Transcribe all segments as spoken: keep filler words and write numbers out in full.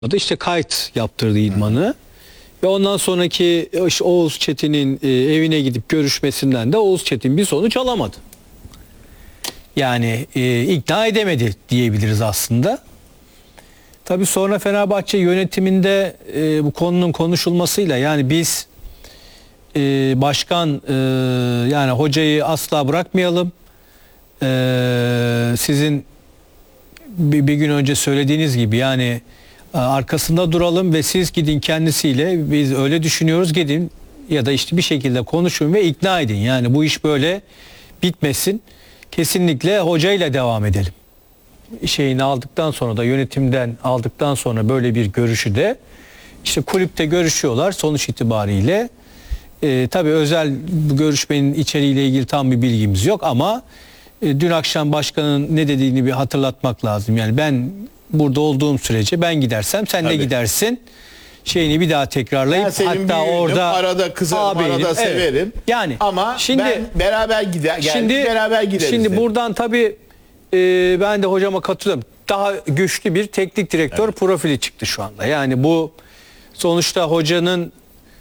da işte kayıt yaptırdı idmanı. Ve ondan sonraki işte Oğuz Çetin'in e, evine gidip görüşmesinden de Oğuz Çetin bir sonuç alamadı. Yani e, ikna edemedi diyebiliriz aslında. Tabii sonra Fenerbahçe yönetiminde e, bu konunun konuşulmasıyla, yani biz e, başkan e, yani hocayı asla bırakmayalım. E, sizin bir, bir gün önce söylediğiniz gibi, yani arkasında duralım ve siz gidin kendisiyle, biz öyle düşünüyoruz, gidin ya da işte bir şekilde konuşun ve ikna edin. Yani bu iş böyle bitmesin. Kesinlikle hocayla devam edelim. Şeyini aldıktan sonra da, yönetimden aldıktan sonra böyle bir görüşü de işte kulüpte görüşüyorlar sonuç itibariyle. Ee, tabii özel bu görüşmenin içeriğiyle ilgili tam bir bilgimiz yok ama e, dün akşam başkanın ne dediğini bir hatırlatmak lazım. Yani ben burada olduğum sürece, ben gidersem sen de gidersin şeyini bir daha tekrarlayıp, hatta orada arada kızarım, arada evet, severim. Yani ama şimdi ben beraber gider geldik, şimdi beraber gideriz. Şimdi de. buradan tabii e, ben de hocama katılıyorum. Daha güçlü bir teknik direktör evet. profili çıktı şu anda. Yani bu sonuçta hocanın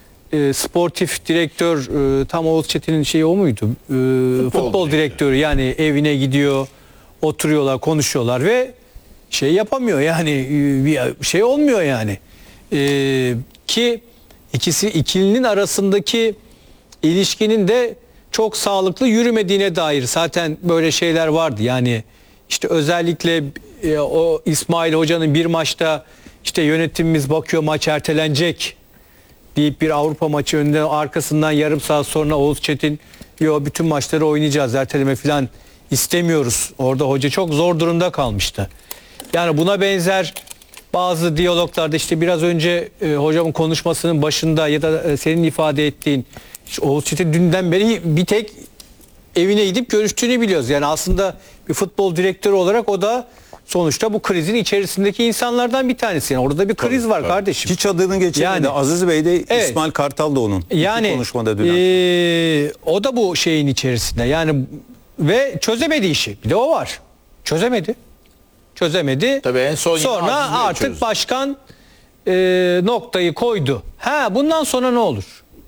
e, sportif direktör e, tam Oğuz Çetin'in şeyi o muydu? E, futbol, futbol direktörü, yani evine gidiyor, oturuyorlar, konuşuyorlar ve şey yapamıyor, yani bir şey olmuyor yani. Ee, ki ikisi ikilinin arasındaki ilişkinin de çok sağlıklı yürümediğine dair zaten böyle şeyler vardı. Yani işte özellikle e, o İsmail Hoca'nın bir maçta işte yönetimimiz bakıyor maç ertelenecek deyip bir Avrupa maçı önünde, arkasından yarım saat sonra Oğuz Çetin yo bütün maçları oynayacağız, erteleme falan istemiyoruz. Orada hoca çok zor durumda kalmıştı. Yani buna benzer bazı diyaloglarda, işte biraz önce e, hocamın konuşmasının başında ya da e, senin ifade ettiğin işte Oğuz Çetin dünden beri bir tek evine gidip görüştüğünü biliyoruz. Yani aslında bir futbol direktörü olarak o da sonuçta bu krizin içerisindeki insanlardan bir tanesi. Yani orada bir kriz tabii, var tabii. kardeşim. Hiç adını geçirmedi. Yani, Aziz Bey de evet, İsmail Kartal da onun. Yani konuşmada dün e, o da bu şeyin içerisinde. Yani ve çözemedi işi. Bir de o var. Çözemedi. Çözemedi. Tabii en son sonra artık çözdü. Başkan e, noktayı koydu. Ha, bundan sonra ne olur?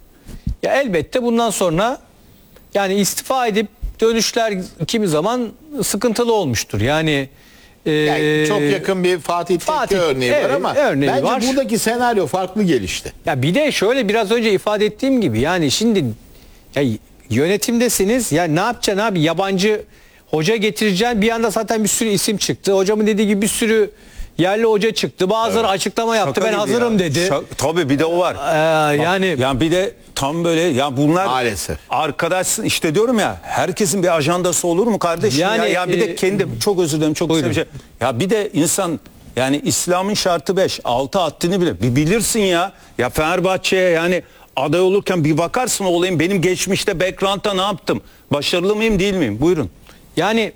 Ya elbette bundan sonra yani istifa edip dönüşler kimi zaman sıkıntılı olmuştur. Yani, e, yani çok yakın bir Fatih Tekke örneği evet, var ama örneği bence var. Buradaki senaryo farklı gelişti. Ya bir de şöyle, biraz önce ifade ettiğim gibi, yani şimdi ya yönetimdesiniz. Ya ne yapacaksın abi? Yabancı hoca getireceğim. Bir anda zaten bir sürü isim çıktı. Hocamın dediği gibi bir sürü yerli hoca çıktı. Bazıları evet. açıklama yaptı. Şaka ben hazırım ya. dedi. Şaka, tabii bir de o var. Ee, yani yani bir de tam böyle ya bunlar maalesef. Arkadaş işte diyorum ya, herkesin bir ajandası olur mu kardeşim? Yani, ya, ya bir de kendi e, çok özür dilerim, çok kısa bir şey. Ya bir de insan, yani İslam'ın şartı beş, altı haddini bile bir bilirsin ya. Ya Fenerbahçe'ye yani aday olurken bir bakarsın olayım, benim geçmişte background'da ne yaptım? Başarılı mıyım, değil miyim? Buyurun. Yani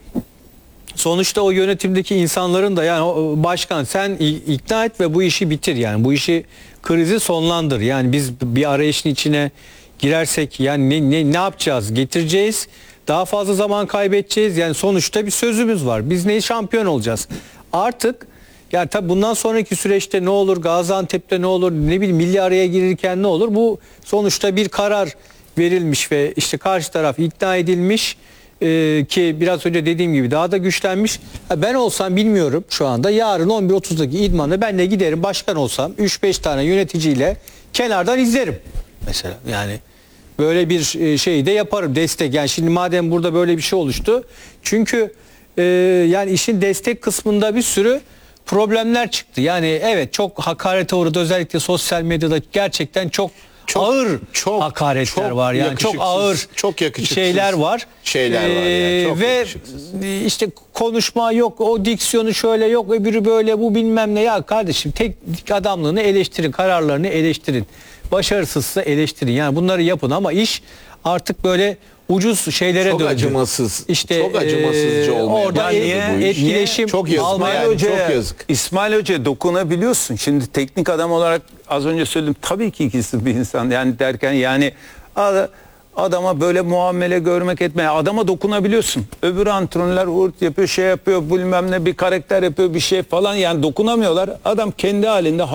sonuçta o yönetimdeki insanların da, yani o başkan sen ikna et ve bu işi bitir, yani bu işi, krizi sonlandır. Yani biz bir arayışın içine girersek yani ne, ne, ne yapacağız? Getireceğiz. Daha fazla zaman kaybedeceğiz. Yani sonuçta bir sözümüz var. Biz ne şampiyon olacağız? Artık yani tabii bundan sonraki süreçte ne olur? Gaziantep'te ne olur? Ne bileyim, milli araya girirken ne olur? Bu sonuçta bir karar verilmiş ve işte karşı taraf ikna edilmiş. Ee, ki biraz önce dediğim gibi daha da güçlenmiş. Ben olsam bilmiyorum şu anda, yarın on bir otuzdaki idmanda ben de giderim, başkan olsam üç beş tane yöneticiyle kenardan izlerim mesela. Yani böyle bir şeyi de yaparım, destek. Yani şimdi madem burada böyle bir şey oluştu, çünkü e, yani işin destek kısmında bir sürü problemler çıktı. Yani evet, çok hakarete uğradı, özellikle sosyal medyada gerçekten çok Çok, ağır çok, hakaretler çok var, yani çok ağır çok şeyler var. Şeyler var yani. Çok ve işte konuşma yok, o diksiyonu şöyle yok, öbürü böyle, bu bilmem ne. Ya kardeşim, teknik adamlığını eleştirin, kararlarını eleştirin. Başarısızsa eleştirin. Yani bunları yapın ama iş artık böyle ucuz şeylere çok döndü. Acımasız. İşte çok acımasızca e, olmaya orada e, etkileşim. Çok yazık. İsmail yani, Hoca'ya, çok yazık. İsmail Hoca dokunabiliyorsun. Şimdi teknik adam olarak az önce söyledim. Tabii ki ikisi bir insan. Yani derken yani adama böyle muamele görmek etmeye, adama dokunabiliyorsun. Öbür antrenörler hurt yapıyor, şey yapıyor, bilmem ne bir karakter yapıyor, bir şey falan, yani dokunamıyorlar. Adam kendi halinde